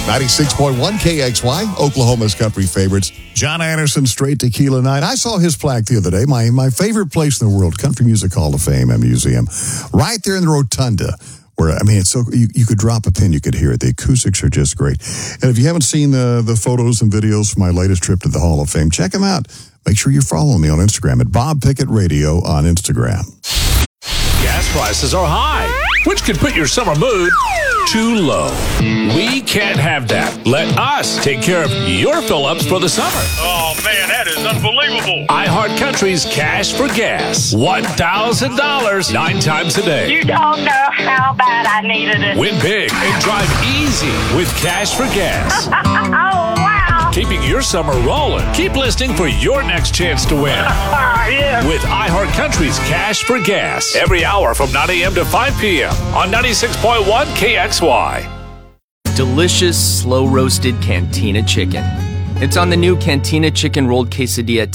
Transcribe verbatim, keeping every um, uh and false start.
ninety-six point one K X Y, Oklahoma's country favorites. John Anderson, Straight Tequila Night. I saw his plaque the other day. My my favorite place in the world, Country Music Hall of Fame and Museum, right there in the rotunda. Where I mean, it's so you, you could drop a pin, you could hear it. The acoustics are just great. And if you haven't seen the the photos and videos from my latest trip to the Hall of Fame, check them out. Make sure you're following me on Instagram at Bob Pickett Radio on Instagram. Gas prices are high, which could put your summer mood too low. We can't have that. Let us take care of your fill-ups for the summer. Oh, man, that is unbelievable. iHeart Country's Cash for Gas. one thousand dollars nine times a day. You don't know how bad I needed it. Win big and drive easy with Cash for Gas. Oh, wow. Keeping your summer rolling. Keep listening for your next chance to win. Yeah. With iHeart Country's Cash for Gas. Every hour from nine a.m. to five p.m. on ninety-six point one K X Y. Delicious, slow-roasted Cantina chicken. It's on the new Cantina Chicken Rolled Quesadilla